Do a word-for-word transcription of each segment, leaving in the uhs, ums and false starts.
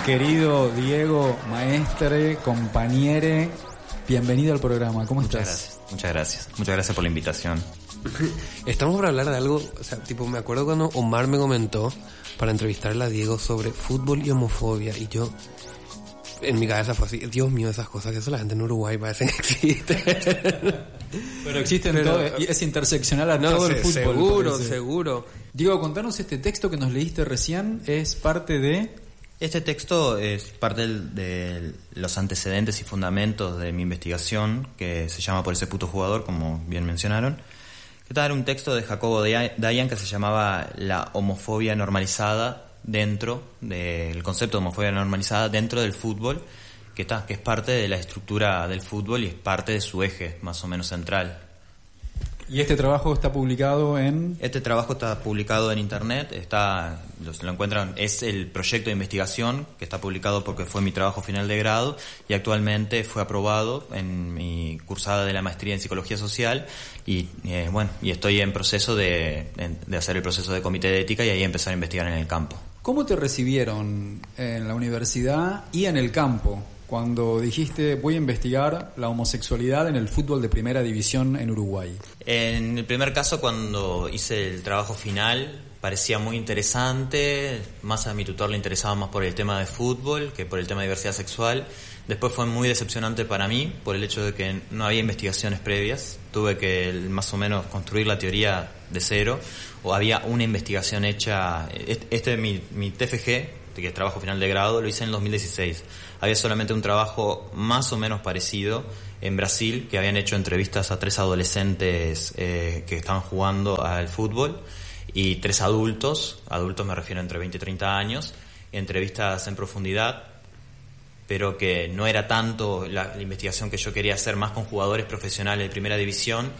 Querido Diego, maestre, compañere, bienvenido al programa. ¿Cómo Muchas estás? gracias, muchas gracias. Muchas gracias por la invitación. Estamos para hablar de algo, o sea, tipo, me acuerdo cuando Omar me comentó para entrevistarle a Diego sobre fútbol y homofobia, y yo, en mi cabeza fue así, Dios mío, esas cosas que solamente en Uruguay parecen que existen. Pero existen Pero, todo, y es interseccional a no, todo sé, el fútbol. seguro, parece. seguro. Diego, contanos este texto que nos leíste recién, es parte de... Este texto es parte del- de los antecedentes y fundamentos de mi investigación, que se llama Por ese puto jugador, como bien mencionaron. Que tal, era un texto de Jacobo Dayan que se llamaba La homofobia normalizada dentro del concepto de homofobia normalizada dentro del fútbol, que está, que es parte de la estructura del fútbol y es parte de su eje más o menos central. Y este trabajo está publicado en... Este trabajo está publicado en internet, está, lo, lo encuentran, es el proyecto de investigación que está publicado porque fue mi trabajo final de grado y actualmente fue aprobado en mi cursada de la maestría en psicología social y eh, bueno, y estoy en proceso de, de hacer el proceso de comité de ética y ahí empezar a investigar en el campo. ¿Cómo te recibieron en la universidad y en el campo cuando dijiste voy a investigar la homosexualidad en el fútbol de primera división en Uruguay? En el primer caso, cuando hice el trabajo final, parecía muy interesante, más a mi tutor le interesaba más por el tema de fútbol que por el tema de diversidad sexual. Después fue muy decepcionante para mí por el hecho de que no había investigaciones previas, tuve que más o menos construir la teoría de cero, o había una investigación hecha, este mi, mi T F G, que es trabajo final de grado, lo hice en el dos mil dieciséis. Había solamente un trabajo más o menos parecido en Brasil, que habían hecho entrevistas a tres adolescentes eh, que estaban jugando al fútbol y tres adultos, adultos me refiero entre veinte y treinta años, entrevistas en profundidad, pero que no era tanto la, la investigación que yo quería hacer, más con jugadores profesionales de primera división.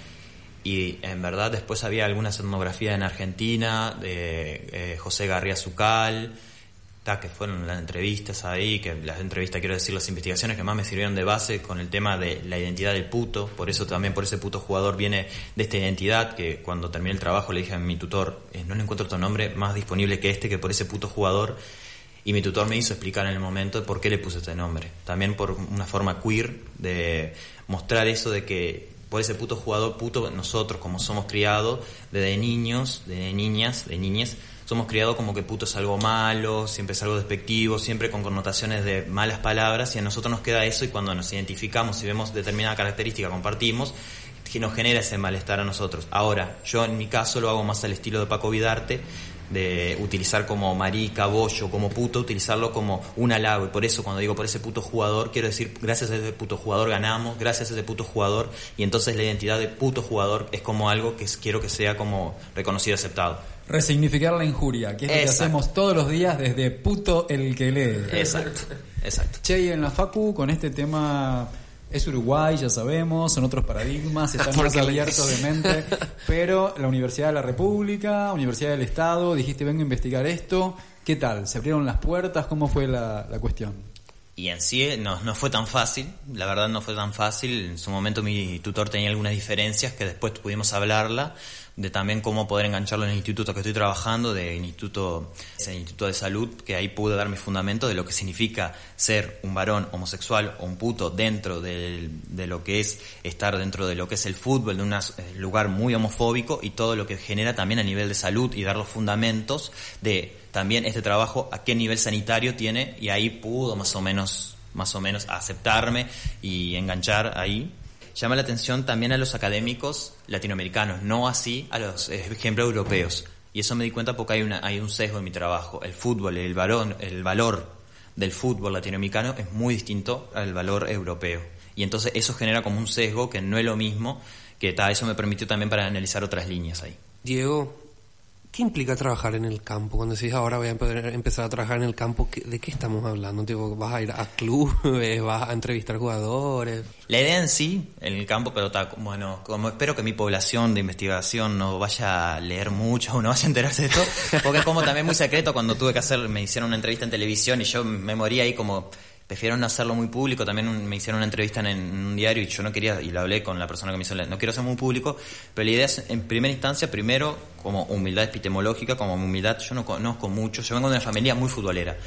Y en verdad después había alguna etnografía en Argentina, de eh, José Garría Zucal, ta, que fueron las entrevistas ahí, que las entrevistas, quiero decir, las investigaciones que más me sirvieron de base con el tema de la identidad del puto. Por eso también, por ese puto jugador viene de esta identidad, que cuando terminé el trabajo le dije a mi tutor, eh, no le encuentro otro nombre más disponible que este, que por ese puto jugador. Y mi tutor me hizo explicar en el momento por qué le puse este nombre. También por una forma queer de mostrar eso de que por ese puto jugador, puto, nosotros como somos criados desde niños, de niñas, de niñas, somos criados como que puto es algo malo, siempre es algo despectivo, siempre con connotaciones de malas palabras, y a nosotros nos queda eso, y cuando nos identificamos y vemos determinada característica, compartimos, que nos genera ese malestar a nosotros. Ahora, yo en mi caso lo hago más al estilo de Paco Vidarte, de utilizar como marica, bollo, como puto, utilizarlo como un halago, y por eso cuando digo por ese puto jugador, quiero decir gracias a ese puto jugador ganamos, gracias a ese puto jugador, y entonces la identidad de puto jugador es como algo que quiero que sea como reconocido y aceptado. Resignificar la injuria, que es lo que Exacto. hacemos todos los días desde puto el que lee. Exacto, exacto. Che, y en la Facu con este tema... Es Uruguay, ya sabemos, son otros paradigmas, están más abiertos de mente, pero la Universidad de la República, Universidad del Estado, dijiste vengo a investigar esto, ¿qué tal? ¿Se abrieron las puertas? ¿Cómo fue la, la cuestión? Y en sí no, no fue tan fácil, la verdad no fue tan fácil. En su momento mi tutor tenía algunas diferencias que después pudimos hablarla, de también cómo poder engancharlo en el instituto que estoy trabajando, del instituto, el Instituto de Salud, que ahí pude dar mi fundamento de lo que significa ser un varón homosexual o un puto dentro de, de lo que es estar dentro de lo que es el fútbol, de un lugar muy homofóbico, y todo lo que genera también a nivel de salud, y dar los fundamentos de también este trabajo a qué nivel sanitario tiene, y ahí pudo más o menos, más o menos aceptarme y enganchar ahí. Llama la atención también a los académicos latinoamericanos, no así a los ejemplos europeos. Y eso me di cuenta porque hay una hay un sesgo en mi trabajo. El fútbol, el varón, el valor del fútbol latinoamericano es muy distinto al valor europeo. Y entonces eso genera como un sesgo que no es lo mismo, que tal, eso me permitió también para analizar otras líneas ahí. Diego, ¿qué implica trabajar en el campo? Cuando decís ahora voy a poder empezar a trabajar en el campo, ¿de qué estamos hablando? Tipo, ¿vas a ir a clubes? ¿Vas a entrevistar jugadores? La idea en sí, en el campo, pero ta, bueno, como espero que mi población de investigación no vaya a leer mucho o no vaya a enterarse de esto, porque es como también muy secreto. Cuando tuve que hacer, me hicieron una entrevista en televisión y yo me moría ahí como... Prefiero no hacerlo muy público. También un, me hicieron una entrevista en, en un diario y yo no quería, y lo hablé con la persona que me hizo la, no quiero hacer muy público, pero la idea es, en primera instancia, primero, como humildad epistemológica, como humildad, yo no conozco mucho, yo vengo de una familia muy futbolera,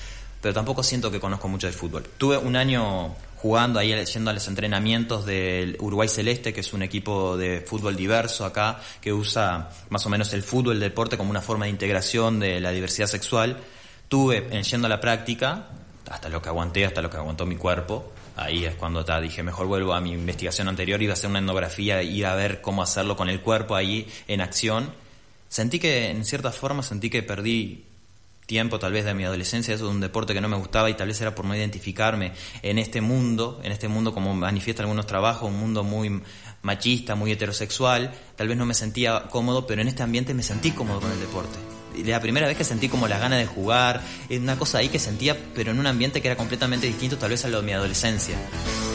pero tampoco siento que conozco mucho de fútbol. Tuve un año jugando ahí, yendo a los entrenamientos del Uruguay Celeste, que es un equipo de fútbol diverso acá, que usa más o menos el fútbol, el deporte, como una forma de integración de la diversidad sexual. Tuve, en yendo a la práctica, hasta lo que aguanté, hasta lo que aguantó mi cuerpo. Ahí es cuando ta, dije, mejor vuelvo a mi investigación anterior, iba a hacer una etnografía, ir a ver cómo hacerlo con el cuerpo ahí en acción. Sentí que, en cierta forma, sentí que perdí tiempo tal vez de mi adolescencia, eso de un deporte que no me gustaba, y tal vez era por no identificarme en este mundo, en este mundo como manifiesta algunos trabajos, un mundo muy machista, muy heterosexual. Tal vez no me sentía cómodo, pero en este ambiente me sentí cómodo con el deporte. La primera vez que sentí como las ganas de jugar, una cosa ahí que sentía, pero en un ambiente que era completamente distinto tal vez a lo de mi adolescencia.